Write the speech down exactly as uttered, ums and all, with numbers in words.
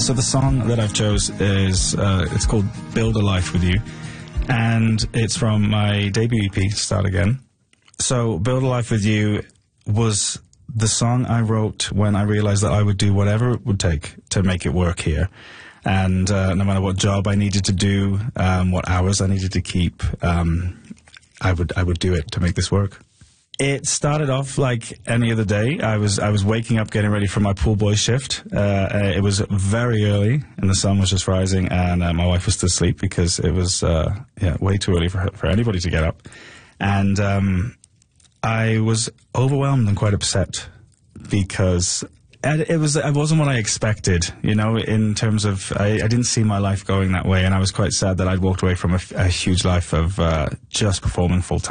So the song that I've chose is, uh, it's called Build a Life With You, and it's from my debut E P, Start Again. So Build a Life With You was the song I wrote when I realized that I would do whatever it would take to make it work here. And uh, no matter what job I needed to do, um, what hours I needed to keep, um, I would I would do it to make this work. It started off like any other day. I was I was waking up, getting ready for my pool boy shift. Uh, uh, it was very early, and the sun was just rising, and uh, my wife was still asleep because it was uh, yeah way too early for her, for anybody to get up. And um, I was overwhelmed and quite upset because it was it wasn't what I expected. You know, in terms of I, I didn't see my life going that way, and I was quite sad that I'd walked away from a, a huge life of uh, just performing full time.